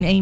em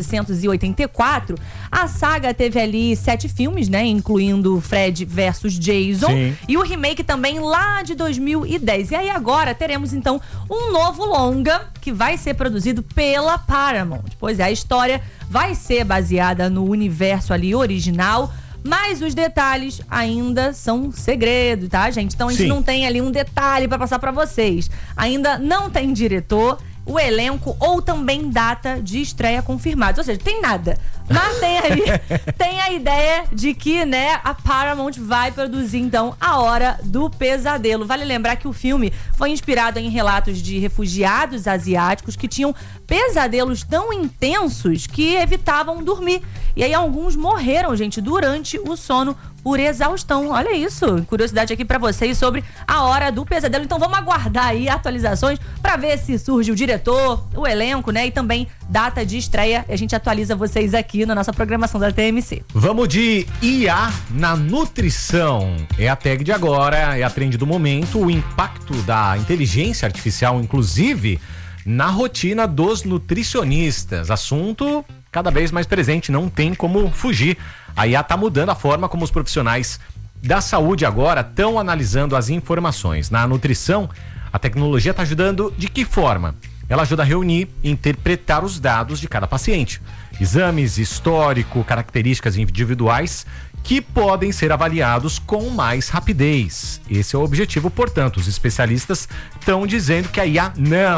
1984, a saga teve ali 7 filmes, né? Incluindo Fred vs Jason. Sim. E o remake também lá de 2010. E aí agora teremos então um novo longa que vai ser produzido pela Paramount. Pois é, a história vai ser baseada no universo ali original, mas os detalhes ainda são segredo, tá, gente? Então a gente não tem ali um detalhe pra passar pra vocês. Ainda não tem diretor, o elenco ou também data de estreia confirmada. Ou seja, tem nada. Mas tem ali, tem a ideia de que, né, a Paramount vai produzir, então, A Hora do Pesadelo. Vale lembrar que o filme foi inspirado em relatos de refugiados asiáticos que tinham pesadelos tão intensos que evitavam dormir. E aí alguns morreram, gente, durante o sono por exaustão. Olha isso, curiosidade aqui pra vocês sobre A Hora do Pesadelo. Então vamos aguardar aí atualizações pra ver se surge o diretor, o elenco, né, e também data de estreia. A gente atualiza vocês aqui na nossa programação da TMC. Vamos de IA na nutrição. É a tag de agora, é a trend do momento, o impacto da inteligência artificial, inclusive, na rotina dos nutricionistas. Assunto cada vez mais presente, não tem como fugir. A IA está mudando a forma como os profissionais da saúde agora estão analisando as informações. Na nutrição, a tecnologia está ajudando de que forma? Ela ajuda a reunir e interpretar os dados de cada paciente. Exames, histórico, características individuais que podem ser avaliados com mais rapidez. Esse é o objetivo, portanto, os especialistas estão dizendo que a IA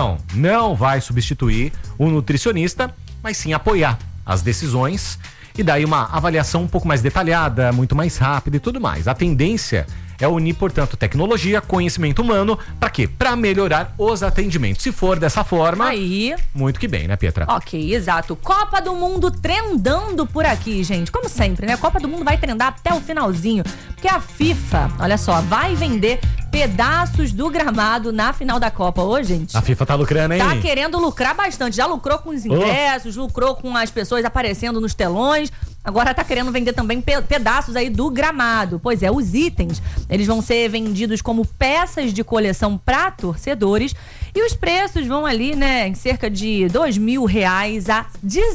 não vai substituir o nutricionista, mas sim apoiar as decisões e daí uma avaliação um pouco mais detalhada, muito mais rápida e tudo mais. A tendência é unir, portanto, tecnologia, conhecimento humano, para quê? Para melhorar os atendimentos. Se for dessa forma, aí, muito que bem, né, Pietra? Ok, exato. Copa do Mundo trendando por aqui, gente. Como sempre, né? Copa do Mundo vai trendar até o finalzinho, porque a FIFA, olha só, vai vender pedaços do gramado na final da Copa. Ô, gente. A FIFA tá lucrando, hein? Tá querendo lucrar bastante. Já lucrou com os ingressos, lucrou com as pessoas aparecendo nos telões. Agora tá querendo vender também pedaços aí do gramado. Pois é, os itens, eles vão ser vendidos como peças de coleção para torcedores e os preços vão ali, né, em cerca de R$2.000 a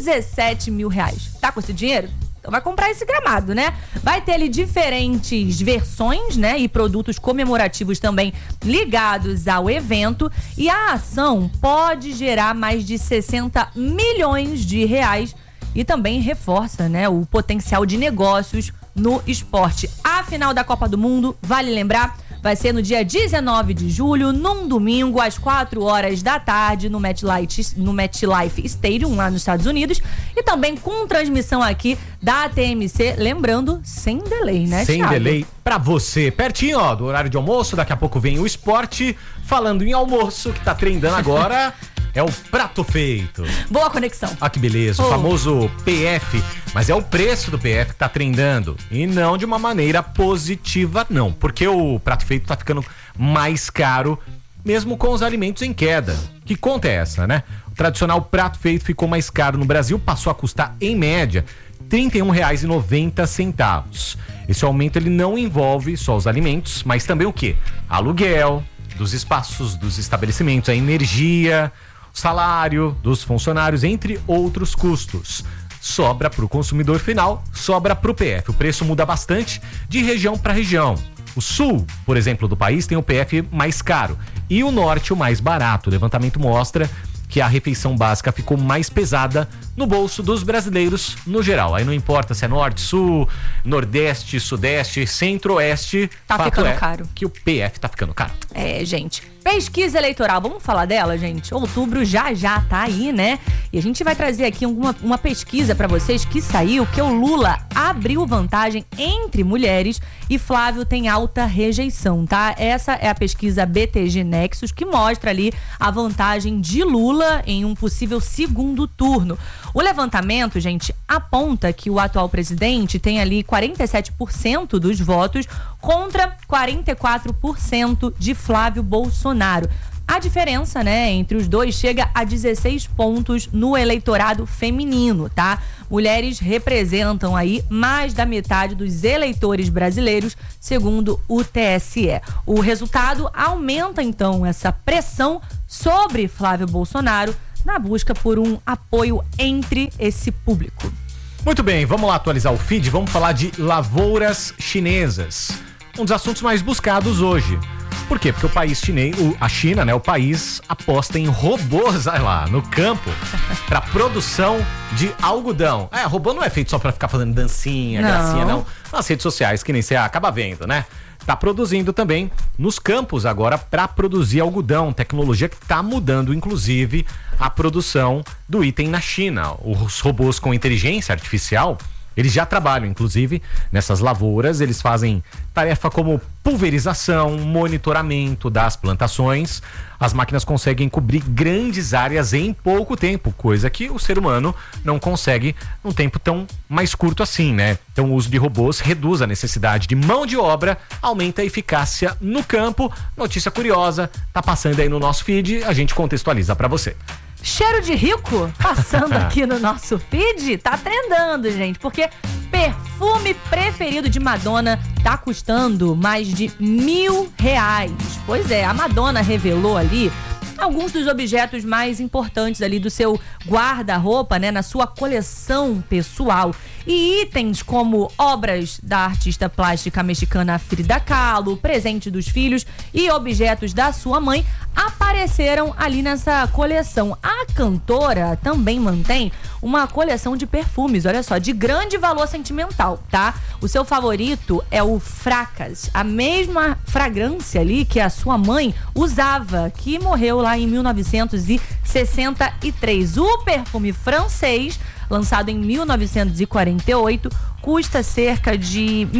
R$17.000. Tá com esse dinheiro? Então vai comprar esse gramado, né? Vai ter ali diferentes versões, né? E produtos comemorativos também ligados ao evento. E a ação pode gerar mais de R$60 milhões e também reforça, né, o potencial de negócios no esporte. A final da Copa do Mundo, vale lembrar, vai ser no dia 19 de julho, num domingo, às 4h da tarde, no MetLife Stadium, lá nos Estados Unidos. E também com transmissão aqui da TMC, lembrando, sem delay, né, sem Thiago? delay pra você. Pertinho, ó, do horário de almoço, daqui a pouco vem o esporte. Falando em almoço, que tá trendando agora... É o prato feito. Boa conexão. Ah, que beleza. O famoso PF. Mas é o preço do PF que tá trendando. E não de uma maneira positiva, não. Porque o prato feito tá ficando mais caro, mesmo com os alimentos em queda. Que conta é essa, né? O tradicional prato feito ficou mais caro no Brasil, passou a custar, em média, R$31,90. Esse aumento ele não envolve só os alimentos, mas também o quê? Aluguel dos espaços, dos estabelecimentos, a energia, salário dos funcionários, entre outros custos. Sobra para o consumidor final, sobra para o PF. O preço muda bastante de região para região. O sul, por exemplo, do país tem o PF mais caro e o norte o mais barato. O levantamento mostra que a refeição básica ficou mais pesada no bolso dos brasileiros no geral. Aí não importa se é norte, sul, nordeste, sudeste, centro-oeste. Tá ficando caro. Que o PF tá ficando caro. É, gente. Pesquisa eleitoral, vamos falar dela, gente? Outubro já tá aí, né? E a gente vai trazer aqui uma pesquisa pra vocês que saiu, que o Lula abriu vantagem entre mulheres e Flávio tem alta rejeição, tá? Essa é a pesquisa BTG Nexus, que mostra ali a vantagem de Lula em um possível segundo turno. O levantamento, gente, aponta que o atual presidente tem ali 47% dos votos contra 44% de Flávio Bolsonaro. A diferença, né, entre os dois chega a 16 pontos no eleitorado feminino, tá? Mulheres representam aí mais da metade dos eleitores brasileiros, segundo o TSE. O resultado aumenta, então, essa pressão sobre Flávio Bolsonaro na busca por um apoio entre esse público. Muito bem, vamos lá atualizar o feed, vamos falar de lavouras chinesas. Um dos assuntos mais buscados hoje. Por quê? Porque o país chinês, a China, né, o país aposta em robôs, olha lá, no campo, para produção de algodão. Robô não é feito só para ficar fazendo dancinha, gracinha, não. Nas redes sociais, que nem você acaba vendo, né? Tá produzindo também nos campos agora para produzir algodão, tecnologia que tá mudando, inclusive, a produção do item na China. Os robôs com inteligência artificial, eles já trabalham, inclusive, nessas lavouras. Eles fazem tarefa como pulverização, monitoramento das plantações. As máquinas conseguem cobrir grandes áreas em pouco tempo, coisa que o ser humano não consegue num tempo tão mais curto assim, né? Então o uso de robôs reduz a necessidade de mão de obra, aumenta a eficácia no campo. Notícia curiosa, tá passando aí no nosso feed, a gente contextualiza para você. Cheiro de rico passando aqui no nosso feed, tá trendando, gente, porque perfume preferido de Madonna tá custando mais de R$1.000. Pois é, a Madonna revelou ali alguns dos objetos mais importantes ali do seu guarda-roupa, né, na sua coleção pessoal. E itens como obras da artista plástica mexicana Frida Kahlo, presente dos filhos e objetos da sua mãe apareceram ali nessa coleção. A cantora também mantém uma coleção de perfumes, olha só, de grande valor sentimental, tá? O seu favorito é o Fracas, a mesma fragrância ali que a sua mãe usava, que morreu lá em 1963. O perfume francês, lançado em 1948, custa cerca de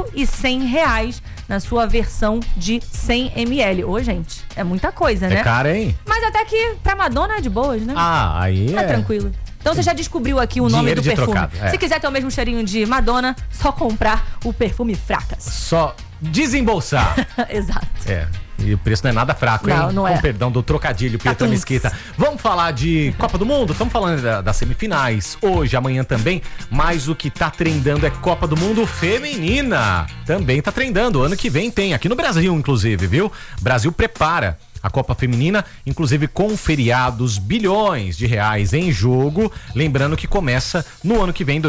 R$1.100 na sua versão de 100 ml. Ô, gente, é muita coisa, né? É caro, hein? Mas até que pra Madonna é de boas, né? Aí é tranquilo. Então você já descobriu aqui o nome do perfume. Se quiser ter o mesmo cheirinho de Madonna, só comprar o perfume Fracas. Só desembolsar. Exato. E o preço não é nada fraco, hein? Não é. Com perdão do trocadilho, Pietra Mesquita. Vamos falar de Copa do Mundo? Estamos falando das semifinais. Hoje, amanhã também. Mas o que tá trendando é Copa do Mundo feminina. Também tá trendando. Ano que vem tem, aqui no Brasil, inclusive, viu? Brasil prepara a Copa Feminina, inclusive com feriados, bilhões de reais em jogo. Lembrando que começa no ano que vem,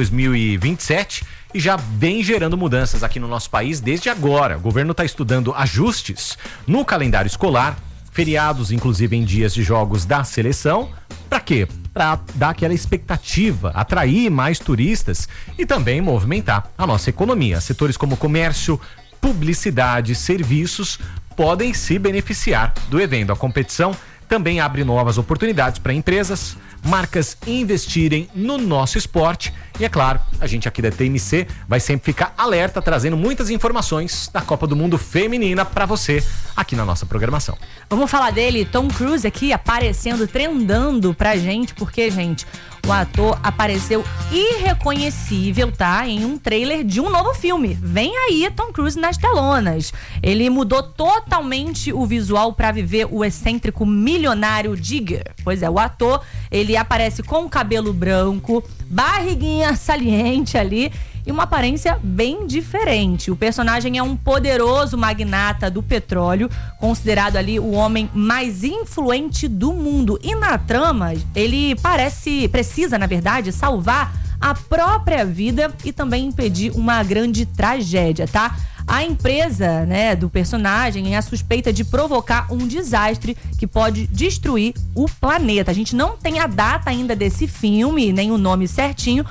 2027, e já vem gerando mudanças aqui no nosso país desde agora. O governo está estudando ajustes no calendário escolar, feriados, inclusive em dias de jogos da seleção. Para quê? Para dar aquela expectativa, atrair mais turistas e também movimentar a nossa economia. Setores como comércio, publicidade, serviços podem se beneficiar do evento. A competição também abre novas oportunidades para empresas, marcas investirem no nosso esporte. E é claro, a gente aqui da TMC vai sempre ficar alerta, trazendo muitas informações da Copa do Mundo Feminina para você aqui na nossa programação. Vamos falar dele, Tom Cruise aqui aparecendo, trendando pra gente, porque, gente, o ator apareceu irreconhecível, tá? Em um trailer de um novo filme. Vem aí Tom Cruise nas telonas. Ele mudou totalmente o visual pra viver o excêntrico milionário Digger. Pois é, o ator, ele aparece com cabelo branco, barriguinha saliente ali e uma aparência bem diferente. O personagem é um poderoso magnata do petróleo, considerado ali o homem mais influente do mundo. E na trama, ele precisa, na verdade, salvar a própria vida e também impedir uma grande tragédia, tá? A empresa, né, do personagem é suspeita de provocar um desastre que pode destruir o planeta. A gente não tem a data ainda desse filme, nem o nome certinho,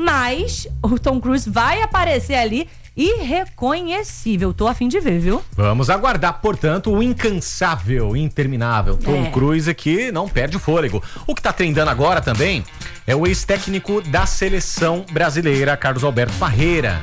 mas o Tom Cruise vai aparecer ali irreconhecível. Tô a fim de ver, viu? Vamos aguardar, portanto, o incansável, interminável Tom Cruise, que não perde o fôlego. O que tá trendando agora também é o ex-técnico da seleção brasileira, Carlos Alberto Parreira.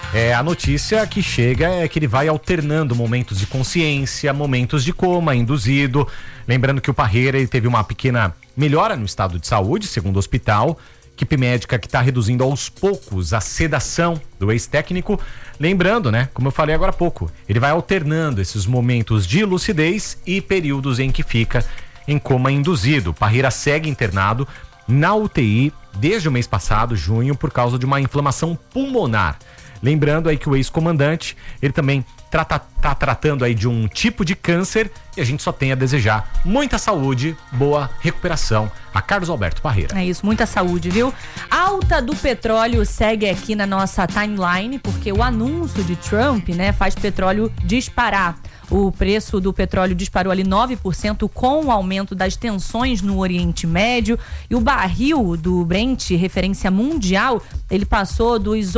A notícia que chega é que ele vai alternando momentos de consciência, momentos de coma induzido. Lembrando que o Parreira, ele teve uma pequena melhora no estado de saúde, segundo o hospital. Equipe médica que está reduzindo aos poucos a sedação do ex-técnico. Lembrando, né, como eu falei agora há pouco, ele vai alternando esses momentos de lucidez e períodos em que fica em coma induzido. Parreira segue internado na UTI desde o mês passado, junho, por causa de uma inflamação pulmonar. Lembrando aí que o ex-comandante, ele também tá tratando aí de um tipo de câncer e a gente só tem a desejar muita saúde, boa recuperação a Carlos Alberto Parreira. É isso, muita saúde, viu? Alta do petróleo segue aqui na nossa timeline, porque o anúncio de Trump, né, faz petróleo disparar. O preço do petróleo disparou ali 9% com o aumento das tensões no Oriente Médio e o barril do Brent, referência mundial, ele passou dos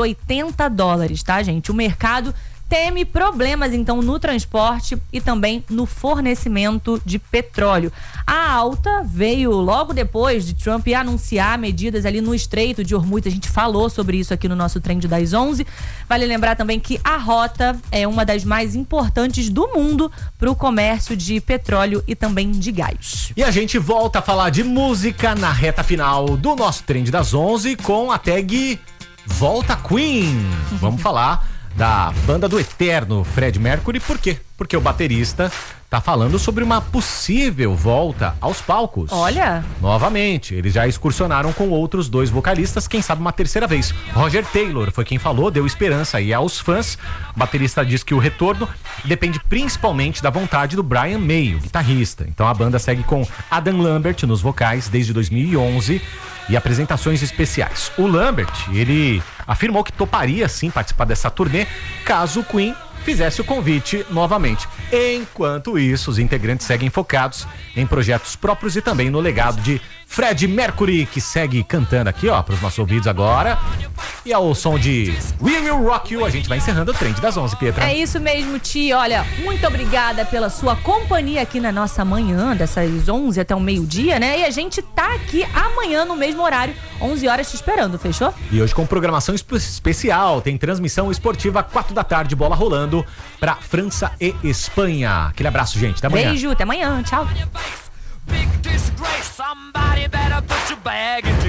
$80, tá, gente? O mercado teme problemas, então, no transporte e também no fornecimento de petróleo. A alta veio logo depois de Trump anunciar medidas ali no Estreito de Hormuz. A gente falou sobre isso aqui no nosso Trend das 11. Vale lembrar também que a rota é uma das mais importantes do mundo para o comércio de petróleo e também de gás. E a gente volta a falar de música na reta final do nosso Trend das 11 com a tag Volta Queen. Vamos falar da banda do eterno Fred Mercury. Por quê? Porque o baterista tá falando sobre uma possível volta aos palcos. Olha! Novamente, eles já excursionaram com outros 2 vocalistas, quem sabe uma terceira vez. Roger Taylor foi quem falou, deu esperança aí aos fãs. O baterista diz que o retorno depende principalmente da vontade do Brian May, o guitarrista. Então a banda segue com Adam Lambert nos vocais desde 2011 e apresentações especiais. O Lambert, ele afirmou que toparia sim participar dessa turnê caso o Queen fizesse o convite novamente. Enquanto isso, os integrantes seguem focados em projetos próprios e também no legado de Fred Mercury, que segue cantando aqui, ó, para os nossos ouvidos agora. E ao som de We Will Rock You, a gente vai encerrando o Trend das 11, Pietra. É isso mesmo, Ti. Olha, muito obrigada pela sua companhia aqui na nossa manhã, dessas 11 até o meio-dia, né? E a gente tá aqui amanhã no mesmo horário, 11 horas te esperando, fechou? E hoje com programação especial, tem transmissão esportiva 4 da tarde, bola rolando pra França e Espanha. Aquele abraço, gente, até amanhã. Beijo, até amanhã, tchau. Big disgrace, somebody better put your bag in